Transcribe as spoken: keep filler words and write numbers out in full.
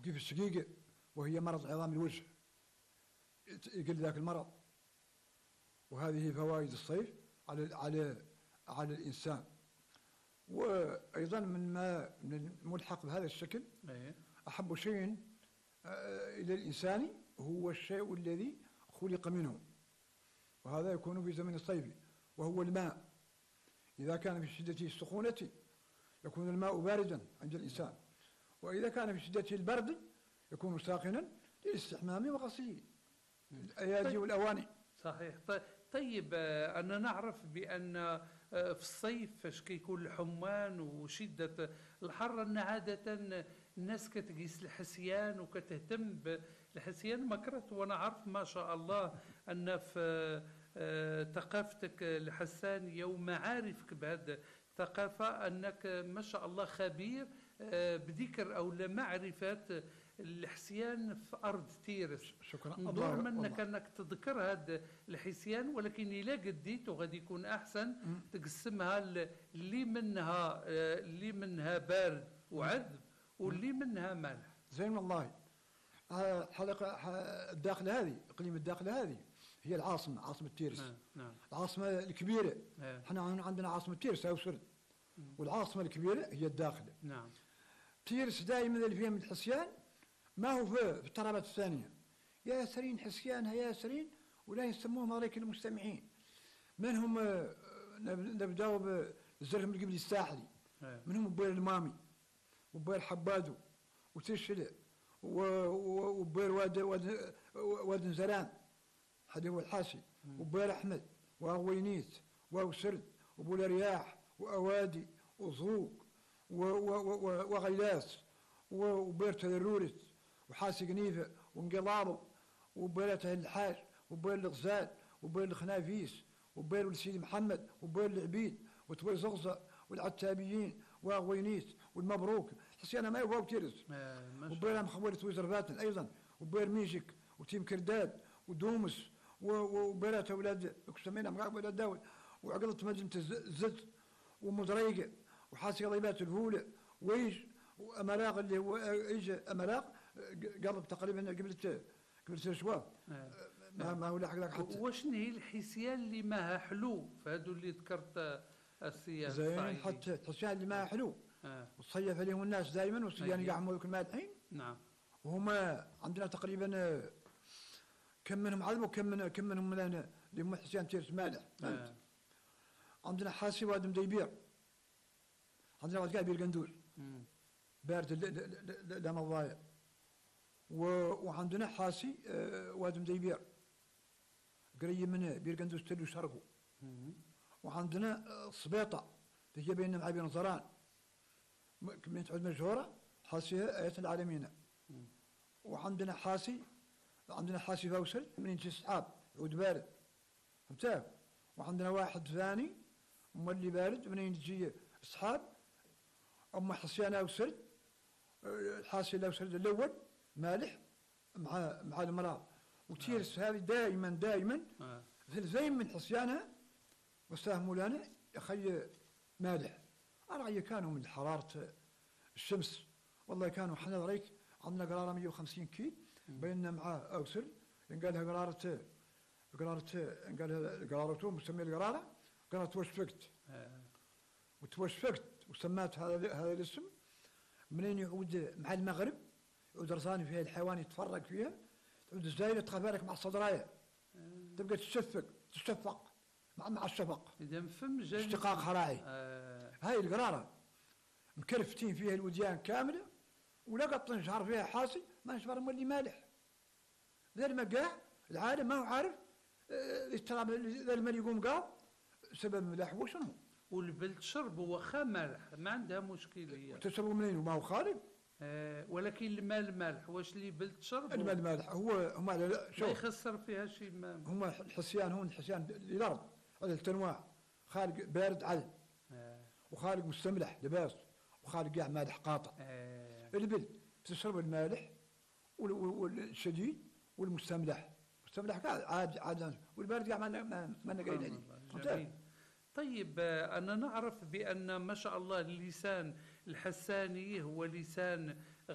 وكيف السقيقة وهي مرض عظام الوجه يقل ذاك المرض. وهذه فوائد الصيف على على على الإنسان. وأيضا من ما من الملحق بهذا الشكل أحب شيء إلى الإنسان هو الشيء الذي خلق منه، وهذا يكون في زمن الصيف، وهو الماء. إذا كان في شدة السخونة يكون الماء باردا عند الإنسان، وإذا كان في شدة البرد يكون ساخنا للاستحمام وغسل الأيادي طيب والأواني. صحيح. طيب أنا نعرف بأن في الصيف فاش كيكون الحمان وشدة الحر أن عادة الناس كتقيس الحسيان وكتهتم بالحسيان مكرت. وأنا عارف ما شاء الله أن في ثقافتك الحسانية ومعارفك بهذا الثقافة أنك ما شاء الله خبير بذكر أو معرفة الحسيان في أرض تيرس. شكرا. ندور منك أنك تذكر هذا الحسيان، ولكن إلا قديت وغادي يكون أحسن تقسمها اللي منها اللي منها بارد وعذب واللي منها مالح. زين والله. حلقة الداخل هذه إقليم الداخل هذه هي العاصمة، عاصمة تيرس. نعم. العاصمة الكبيرة. احنا عندنا عاصمة تيرس أوسرد، والعاصمة الكبيرة هي الداخل. نعم. تيرس دائما اللي فيها من الحسيان ما هو في الطلبات الثانية يا سرين حسيانها يا سرين، ولا يسموهم هذيك المستمعين منهم. نبداو بالزرهم اللي قبل الساحلي، منهم بوير المامي وبوير حبادو وتشلع وبوير واد واد واد نزران هذا هو الحاسي، وبوير احمد واغوينيت وسرد وبولا رياح واوادي وزوق وغيلاس وبوير تذرورت وحاسي قنيفه وانقلابه وبويرته الحاج وبوير الغزال وبوير الخنافيس وبوير سيدي محمد وبوير العبيد وتوير زغزه والعتابيين واغوينيت والمبروك. حسينا ما يبغوا تيرس. وبوير مخولة وزرباتن ايضا وبوير ميجيك وتيم كرداد ودومس وبيرات اولاد سمينا اولاد داول وعقلت مدينه الزد ومدريقه وحاسي غيبات الهوله ويج واملاق اللي هو ايج املاق قرب تقريبا قبل قبل شويه ما, ما هو لحق لك حتى. وشنو هي الحسيان اللي ماها حلو فهذو اللي ذكرت السيان زين حتى الحسيان اللي ماها حلو آه. وتصيف عليهم الناس دائما والصيان يقعموا كل مالحين. نعم. وهما عندنا تقريبا كم منهم عظم وكم من كم منهم اللي هم حسيان تيرس مالح. آه. عندنا حاسي وادم ديبير، عندنا واد بير قندوز بارد لا مضايع، وعندنا حاسي وادم ديبير قريب من بير قندوز تلو شرقه، وعندنا صبيطه تجي بيننا مع بين زران كمية عود مشهوره حاسيها آية العالمين. وعندنا حاسي عندنا حاسي فوسل من ينتي السحاب عود بارد فهمتاه. وعندنا واحد ثاني مولي بارد من يجي السحاب اما حسيانه وسرد الحاسي له سرد الاول مالح مع مع المراه وتيرس هذه دائما دائما آه. زي من حسيانها وساهم مولانا اخي مالح. أرى كانوا من حرارة الشمس والله كانوا حنا ذريك عندنا قرارة مئة وخمسين كيل بيننا مع أوسل قالها قرارة قرارة قالها قرارته مسميه القرارة قرارة توشفقت آه. وتوشفقت وسمات هذا هذا الاسم منين يعود مع المغرب يعود رزاني فيها الحيوان يتفرق فيها تعود الزايدة تخبرك مع الصدراية آه. تبقى تشفق تشفق مع مع الشفق إذا فم اشتقاق هراعي. آه. هاي القرارة مكرفتين فيها الوديان كاملة ولا قط نشهر فيها حاصل ما نشهر مولي مالح. ذا المقاع العالم ما هو عارف التراب ذا المال يقوم قال سبب الملاح وشنو. والبلد شرب وخا مالح ما عندها مشكلة هي. تشربوا منين وما هو خالد. آه ولكن المال مالح واش اللي بلد شرب المال مالح هو هما لا شوف ما يخسر فيها شيء ما هما الحسيان هون الحسيان للأرض هذا التنوع خالق بارد عذب آه. وخالق مستملح لباس وخالق قاع مالح قاطع. آه. البلد تشرب المالح والشديد والمستملح المستملح قاعد عاد عاد والبارد قاع ما ما قايل عليه. طيب أنا نعرف بأن ما شاء الله اللسان الحساني هو لسان